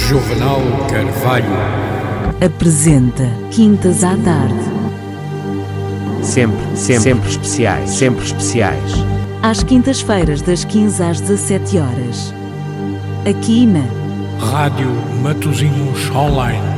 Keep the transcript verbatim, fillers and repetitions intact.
Juvenal Carvalho apresenta Quintas à Tarde. Sempre, sempre, sempre especiais, sempre especiais. Às quintas-feiras, das quinze às dezassete horas. Aqui na Rádio Matosinhos Online.